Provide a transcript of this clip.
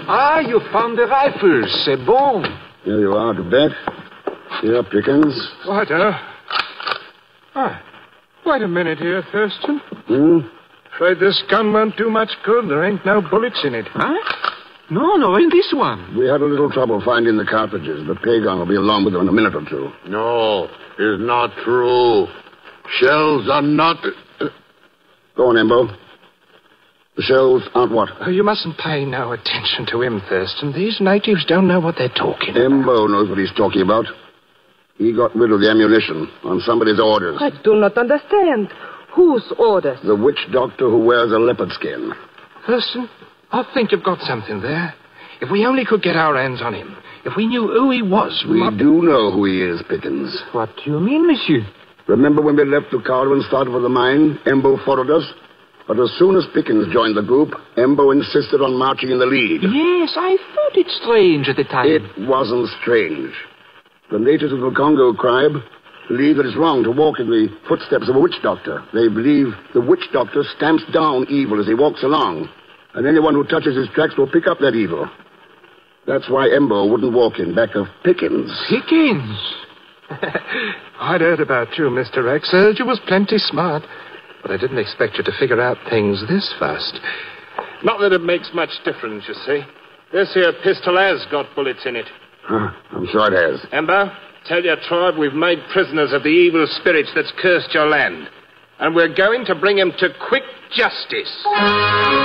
Ah, you found the rifles. C'est bon. Here you are, to bet. Here, Pickens. What, wait a minute here, Thurston. Afraid this gun won't do much good. There ain't no bullets in it. Huh? No, in this one. We had a little trouble finding the cartridges. The Pagon will be along with them in a minute or two. No, it's not true. Shells are not... Go on, Embo. The shells aren't what? Oh, you mustn't pay no attention to him, Thurston. These natives don't know what they're talking about. Embo knows what he's talking about. He got rid of the ammunition on somebody's orders. I do not understand. Whose orders? The witch doctor who wears a leopard skin. Thurston, I think you've got something there. If we only could get our hands on him. If we knew who he was, we do know who he is, Pickens. What do you mean, monsieur? Remember when we left Ducado and started for the mine? Embo followed us. But as soon as Pickens joined the group, Embo insisted on marching in the lead. Yes, I thought it strange at the time. It wasn't strange. The natives of the Congo tribe believe that it's wrong to walk in the footsteps of a witch doctor. They believe the witch doctor stamps down evil as he walks along. And anyone who touches his tracks will pick up that evil. That's why Embo wouldn't walk in back of Pickens. Pickens? I'd heard about you, Mr. X. Heard you was plenty smart. But I didn't expect you to figure out things this fast. Not that it makes much difference, you see. This here pistol has got bullets in it. I'm sure it has. Embo, tell your tribe we've made prisoners of the evil spirits that's cursed your land. And we're going to bring him to quick justice.